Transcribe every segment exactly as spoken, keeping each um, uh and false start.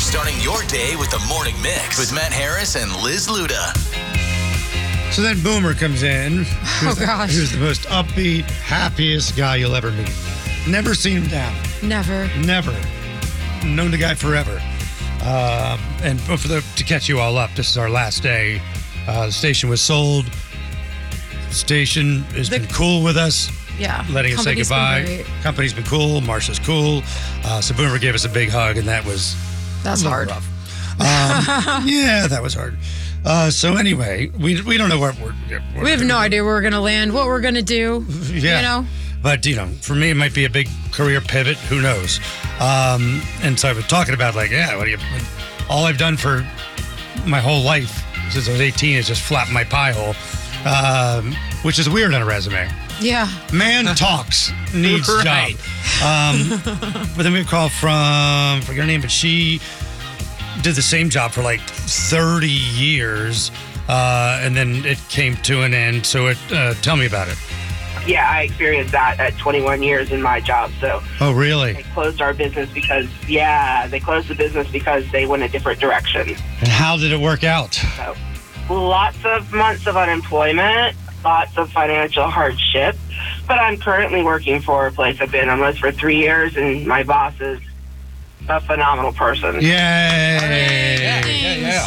Starting your day with the Morning Mix with Matt Harris and Liz Luda. So then Boomer comes in. Oh, gosh. Who's the most upbeat, happiest guy you'll ever meet. Never seen him down. Never. Never. Known the guy forever. Uh, and for the, to catch you all up, this is our last day. Uh, the station was sold. The station has The- been cool with us. Yeah. Letting us say Company's been goodbye. great. Company's been cool. Marsha's cool. Uh, so Boomer gave us a big hug, and that was That's a little hard. rough. Um, yeah, that was hard. Uh, so anyway, we we don't know what we're. What We have we're no gonna idea where we're going to land, what we're going to do. do. Yeah. You know? But, you know, for me, it might be a big career pivot. Who knows? Um, and so I've been talking about, like, yeah, what do you. All I've done for my whole life since I was eighteen is just flap my pie hole, um, which is weird on a resume. Yeah. Man talks, needs Right. job. Um, but then we have a call from, I forget her name, but she did the same job for like thirty years, uh, and then it came to an end. So it, uh, tell me about it. Yeah, I experienced that at twenty-one years in my job. So Oh, really? they closed our business because, yeah, they closed the business because they went a different direction. And how did it work out? So lots of months of unemployment, lots of financial hardship. But I'm currently working for a place I've been almost for three years, and my boss is a phenomenal person. Yay! Yeah, yeah.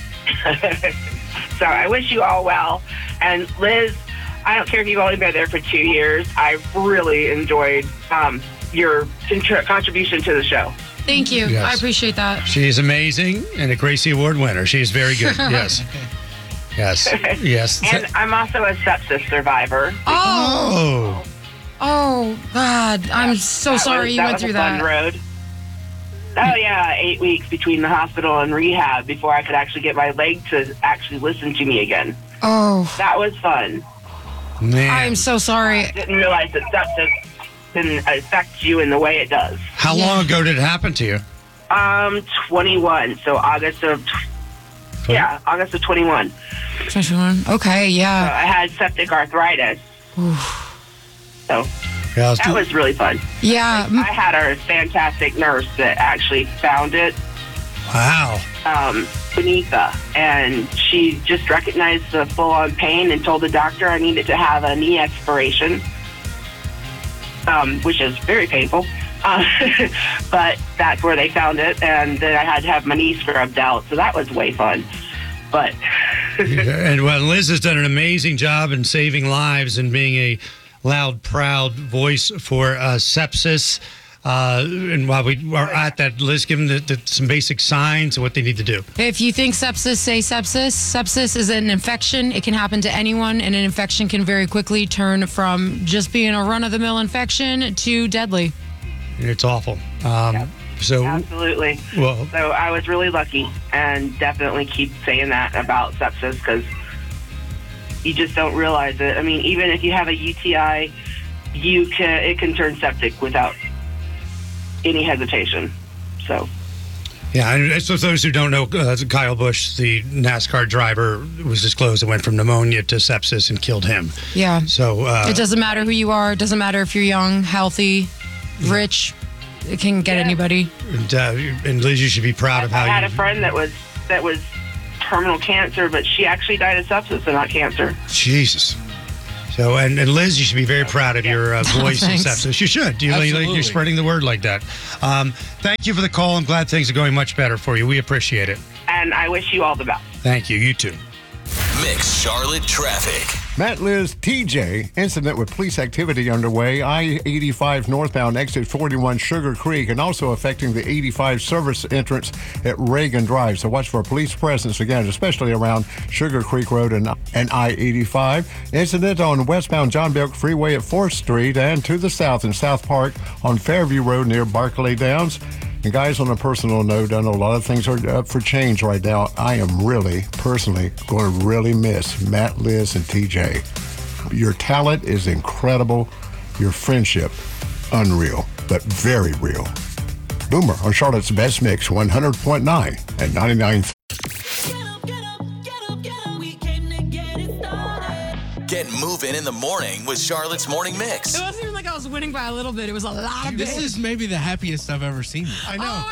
So I wish you all well. And Liz, I don't care if you've only been there for two years. I really enjoyed um, your contr- contribution to the show. Thank you. Yes. I appreciate that. She's amazing and a Gracie Award winner. She's very good. Yes. Yes. Yes. And I'm also a sepsis survivor. Oh. Oh. Oh, God. I'm so That sorry was- you went was through a fun that. road. Oh, yeah, eight weeks between the hospital and rehab before I could actually get my leg to actually listen to me again. Oh, That was fun. Man. I'm so sorry. Didn't realize that sepsis can affect you in the way it does. How Yeah. long ago did it happen to you? Um, twenty-one, so August of, yeah, August of twenty-one. twenty-one. Okay, So yeah. I had septic arthritis. So Yeah, I was that was really fun. Yeah. I had a fantastic nurse that actually found it, Wow. um, Benita, and she just recognized the full-on pain and told the doctor I needed to have a knee expiration, um, which is very painful. Uh, but that's where they found it, and then I had to have my knee scrubbed out, so that was way fun. But And well, Liz has done an amazing job in saving lives and being a loud, proud voice for uh, sepsis. Uh, and while we are at that, Liz, give them the, the, some basic signs of what they need to do. If you think sepsis, say sepsis. Sepsis is an infection. It can happen to anyone, and an infection can very quickly turn from just being a run-of-the-mill infection to deadly. It's awful. Um, Yep. So, absolutely. well, So I was really lucky, and definitely keep saying that about sepsis because you just don't realize it. I mean, even if you have a U T I, you can it can turn septic without any hesitation. So yeah, and so those who don't know, uh, Kyle Busch, the NASCAR driver, was disclosed it went from pneumonia to sepsis and killed him. Yeah. So, uh, It doesn't matter who you are. It doesn't matter if you're young, healthy, rich. It can get Yeah. anybody. and, uh, and Liz, you should be proud of how I had you. a friend that was that was terminal cancer, but she actually died of sepsis and not cancer. Jesus. So, and, and Liz, you should be very proud of your uh, voice and Thanks. sepsis. You should. You, like, Absolutely. you're spreading the word like that. Um, thank you for the call. I'm glad things are going much better for you. We appreciate it. And I wish you all the best. Thank you. You too. Mix Charlotte traffic. Matt, Liz, T J, incident with police activity underway. I eighty-five northbound exit forty-one Sugar Creek and also affecting the eighty-five service entrance at Reagan Drive. So watch for police presence again, especially around Sugar Creek Road and, and I eighty-five. Incident on westbound John Belk Freeway at fourth Street and to the south in South Park on Fairview Road near Barclay Downs. And guys, on a personal note, I know a lot of things are up for change right now. I am really, personally, going to really miss Matt, Liz, and T J. Your talent is incredible. Your friendship, unreal, but very real. Boomer on Charlotte's Best Mix, one hundred point nine and ninety-nine. Get moving in the morning with Charlotte's Morning Mix. It wasn't even like I was winning by a little bit. It was a lot of This bit. is maybe the happiest I've ever seen you. I Oh, I love it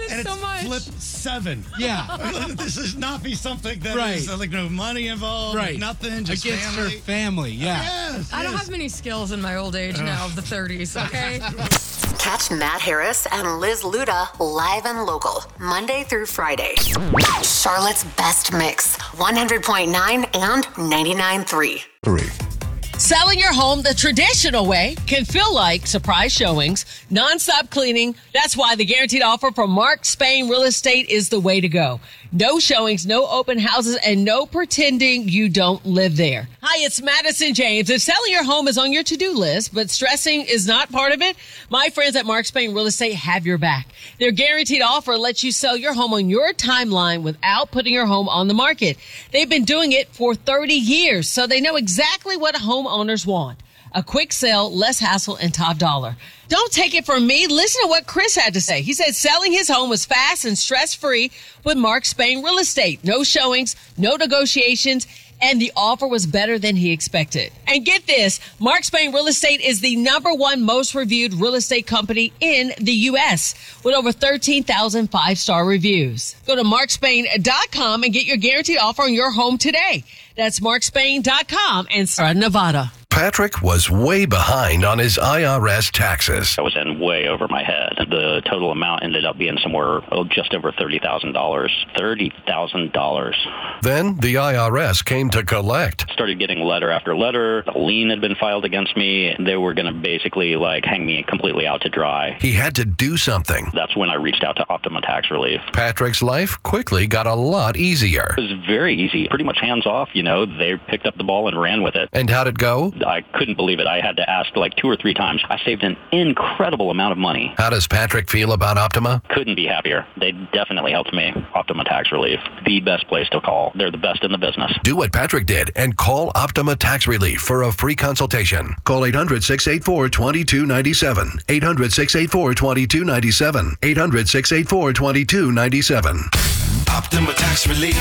and so it's much. flip seven. Yeah. This is not be something that Right. is uh, like no money involved, Right. nothing, just Against family. her family. Yeah. Yes, I don't yes. have many skills in my old age now of the thirties, okay? Catch Matt Harris and Liz Luda live and local, Monday through Friday. Charlotte's Best Mix, one hundred point nine and ninety-nine point three. Three. Selling your home the traditional way can feel like surprise showings, nonstop cleaning. That's why the guaranteed offer from Mark Spain Real Estate is the way to go. No showings, no open houses, and no pretending you don't live there. Hi, it's Madison James. If selling your home is on your to-do list, but stressing is not part of it, my friends at Mark Spain Real Estate have your back. Their guaranteed offer lets you sell your home on your timeline without putting your home on the market. They've been doing it for thirty years, so they know exactly what homeowners want. A quick sale, less hassle, and top dollar. Don't take it from me. Listen to what Chris had to say. He said selling his home was fast and stress-free with Mark Spain Real Estate. No showings, no negotiations, and the offer was better than he expected. And get this, Mark Spain Real Estate is the number one most reviewed real estate company in the U S with over thirteen thousand five-star reviews. Go to mark spain dot com and get your guaranteed offer on your home today. That's mark spain dot com and start in Nevada. Patrick was way behind on his I R S taxes. I was in way over my head. The total amount ended up being somewhere oh, just over thirty thousand dollars. thirty thousand dollars. Then the I R S came to collect. Started getting letter after letter. A lien had been filed against me. They were going to basically like hang me completely out to dry. He had to do something. That's when I reached out to Optima Tax Relief. Patrick's life quickly got a lot easier. It was very easy. Pretty much hands off, you know. They picked up the ball and ran with it. And how'd it go? I couldn't believe it. I had to ask like two or three times. I saved an incredible amount of money. How does Patrick feel about Optima? Couldn't be happier. They definitely helped me. Optima Tax Relief, the best place to call. They're the best in the business. Do what Patrick did and call Optima Tax Relief for a free consultation. Call eight hundred, six eight four, two two nine seven. eight hundred, six eight four, two two nine seven. eight hundred, six eight four, two two nine seven. Optima Tax Relief.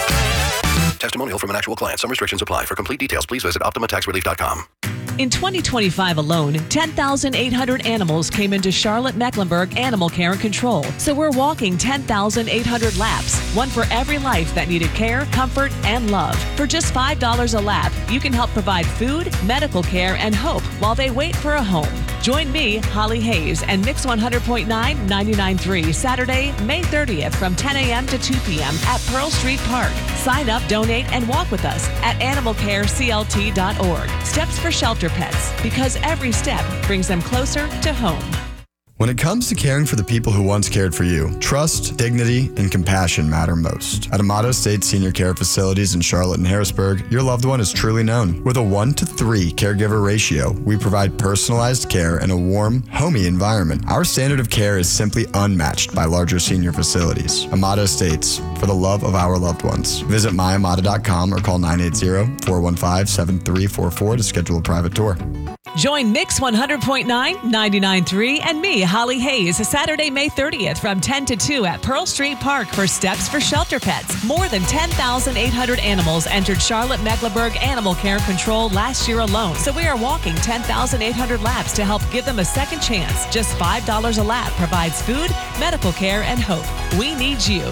Testimonial from an actual client. Some restrictions apply. For complete details, please visit optima tax relief dot com. In twenty twenty-five alone, ten thousand eight hundred animals came into Charlotte Mecklenburg Animal Care and Control. So we're walking ten thousand eight hundred laps, one for every life that needed care, comfort, and love. For just five dollars a lap, you can help provide food, medical care, and hope while they wait for a home. Join me, Holly Hayes, and Mix one hundred point nine, ninety-nine point three Saturday, May thirtieth from ten a.m. to two p.m. at Pearl Street Park. Sign up, donate, and walk with us at animal care c l t dot org. Steps for Shelter Pets, because every step brings them closer to home. When it comes to caring for the people who once cared for you, trust, dignity, and compassion matter most. At Amato State Senior Care Facilities in Charlotte and Harrisburg, your loved one is truly known. With a one to three caregiver ratio, we provide personalized care in a warm, homey environment. Our standard of care is simply unmatched by larger senior facilities. Amato Estates, for the love of our loved ones. Visit my amata dot com or call nine eight zero, four one five, seven three four four to schedule a private tour. Join Mix one hundred point nine, ninety-nine point three, and me, Holly Hayes, Saturday, May thirtieth from ten to two at Pearl Street Park for Steps for Shelter Pets. More than ten thousand eight hundred animals entered Charlotte Mecklenburg Animal Care Control last year alone. So we are walking ten thousand eight hundred laps to help give them a second chance. Just five dollars a lap provides food, medical care, and hope. We need you.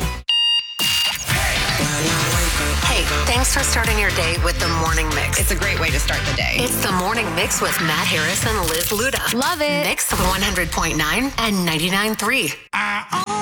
Hey, thanks for starting your day with the Morning Mix. It's a great way to start the day. It's the Morning Mix with Matt Harris and Liz Luda. Love it. Mix one hundred point nine and ninety-nine point three.